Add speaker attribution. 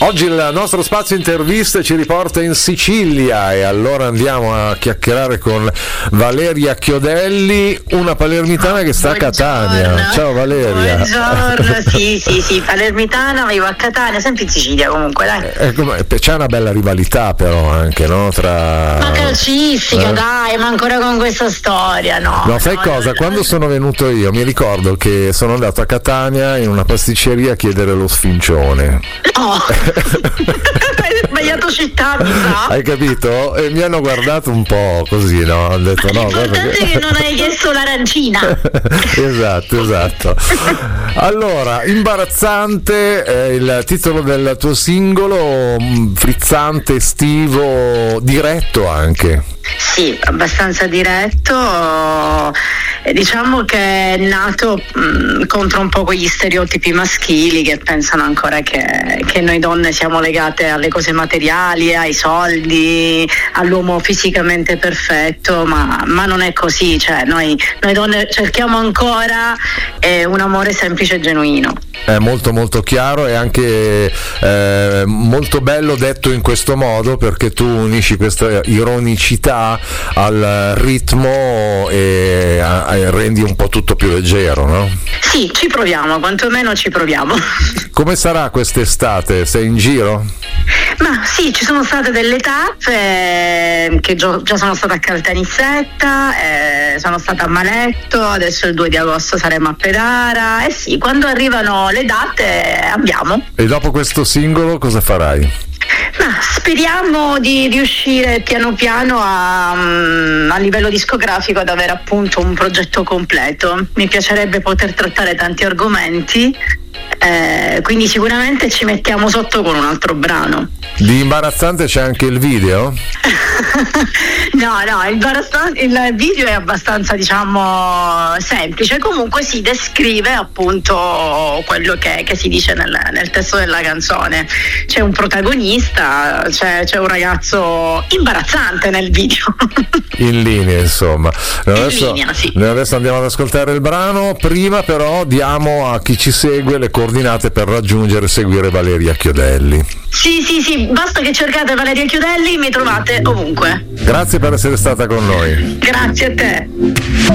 Speaker 1: Oggi il nostro spazio interviste ci riporta in Sicilia e allora andiamo a chiacchierare con Valeria Chiodelli, una palermitana che sta a Catania. Ciao Valeria.
Speaker 2: Buongiorno, sì, palermitana, vivo a Catania, sempre in Sicilia comunque, dai.
Speaker 1: C'è una bella rivalità però anche, no?
Speaker 2: Ma calcistica, dai, ma ancora con questa storia, no?
Speaker 1: No, sai cosa? Quando sono venuto io mi ricordo che sono andato a Catania in una pasticceria a chiedere lo sfincione.
Speaker 2: No! Hai sbagliato città, mi sa.
Speaker 1: Hai capito? E mi hanno guardato un po' così, no? Hanno detto no.
Speaker 2: L'importante è che non hai chiesto l'arancina.
Speaker 1: Esatto. Allora, imbarazzante è il titolo del tuo singolo, frizzante, estivo, diretto anche.
Speaker 2: Sì, abbastanza diretto. Diciamo che è nato contro un po' quegli stereotipi maschili che pensano ancora che noi donne siamo legate alle cose materiali, ai soldi, all'uomo fisicamente perfetto, ma non è così, cioè noi donne cerchiamo ancora un amore semplice e genuino.
Speaker 1: È molto molto chiaro e anche molto bello detto in questo modo, perché tu unisci questa ironicità al ritmo e rendi un po' tutto più leggero, no?
Speaker 2: Sì, ci proviamo, quantomeno ci proviamo.
Speaker 1: Come sarà quest'estate? Sei in giro?
Speaker 2: Ma sì, ci sono state delle tappe che già sono stata a Caltanissetta, sono stata a Maletto, adesso il 2 di agosto saremo a Pedara, sì, quando arrivano le date andiamo.
Speaker 1: E dopo questo singolo cosa farai?
Speaker 2: Ma speriamo di riuscire piano piano a livello discografico ad avere appunto un progetto completo. Mi piacerebbe poter trattare tanti argomenti, quindi sicuramente ci mettiamo sotto con un altro brano.
Speaker 1: Di imbarazzante c'è anche il video?
Speaker 2: No, il video è abbastanza, diciamo, semplice, comunque si descrive appunto quello che si dice nel testo della canzone. C'è un protagonista, c'è un ragazzo imbarazzante nel video.
Speaker 1: In linea, insomma.
Speaker 2: Sì.
Speaker 1: Noi adesso andiamo ad ascoltare il brano, prima però diamo a chi ci segue le coordinate per raggiungere e seguire Valeria Chiodelli.
Speaker 2: Sì, basta che cercate Valeria Chiodelli, mi trovate ovunque.
Speaker 1: Grazie per essere stata con noi.
Speaker 2: Grazie a te.